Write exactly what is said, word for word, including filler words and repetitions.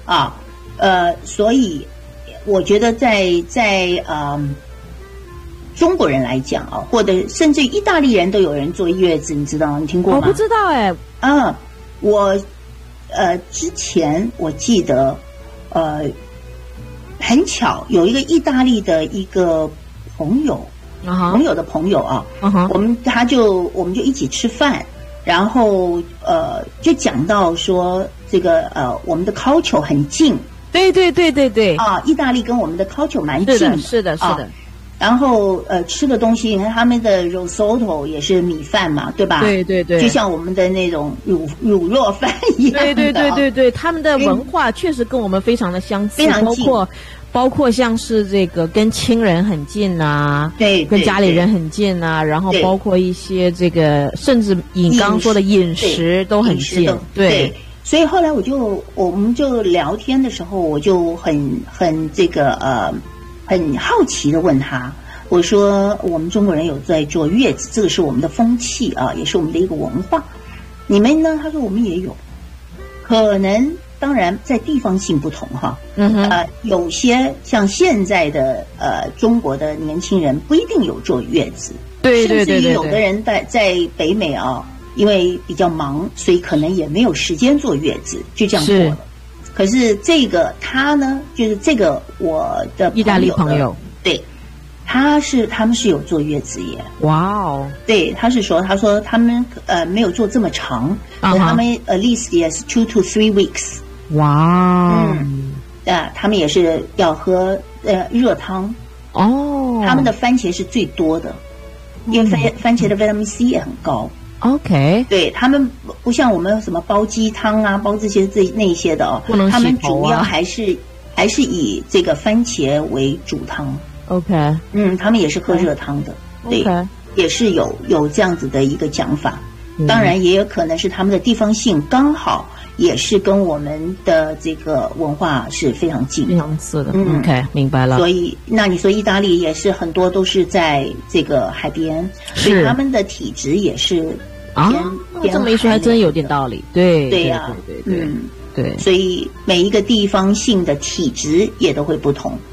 啊，呃，所以我觉得在在呃中国人来讲啊，或者甚至意大利人都有人坐月子，你知道吗？你听过吗？ 我不知道哎、 欸。啊，我呃之前我记得呃很巧有一个意大利的一个朋友， uh-huh. 朋友的朋友啊， uh-huh. 我们他就我们就一起吃饭。然后呃，就讲到说这个呃，我们的 culture 很近， 对对对对对啊，意大利跟我们的 culture 蛮近的， 是的，是的，是的。 啊、然后呃，吃的东西，你看他们的 risotto 也是米饭嘛，对吧？ 对对对， 就像我们的那种乳乳酪饭一样的。 对对对对对，他们的文化确实跟我们非常的相似， 非常近。 包括包括像是这个跟亲人很近啊， 对， 跟家里人很近啊，然后包括一些这个，甚至你刚刚说的饮食都很近， 对。 对， 所以后来我就我们就聊天的时候，我就很很这个呃很好奇的问他，我说我们中国人有在坐月子，这个是我们的风气啊，也是我们的一个文化。你们呢？他说我们也有，可能。当然，在地方性不同哈， 嗯哼， 呃，有些像现在的呃中国的年轻人不一定有坐月子， 对对对对， 甚至于有的人在在北美啊，因为比较忙，所以可能也没有时间坐月子，就这样过了。可是这个他呢，就是这个我的意大利朋友， 对，他是他们是有坐月子耶， 哇哦， 对，他是说他说他们呃没有坐这么长，uh-huh. 他们 at least 也是 two to three weeks。 哇， 嗯，啊，他们也是要喝呃热汤哦， 他们的番茄是最多的，因为番番茄的 vitamin C 也很高。 OK， 对他们不像我们什么煲鸡汤啊，煲这些这那些的哦， 不能洗头啊， 他们主要还是还是以这个番茄为主汤。 OK， 嗯，他们也是喝热汤的， okay. 对， okay. 也是有有这样子的一个讲法。嗯、当然，也有可能是他们的地方性刚好。也是跟我们的这个文化是非常近、 非常似的。嗯 ，OK， 明白了。 所以，那你说意大利也是很多都是在这个海边，所以他们的体质也是偏啊。 偏这么一说还真有点道理。对， 对呀、啊， 对对对， 嗯， 对。 所以每一个地方性的体质也都会不同。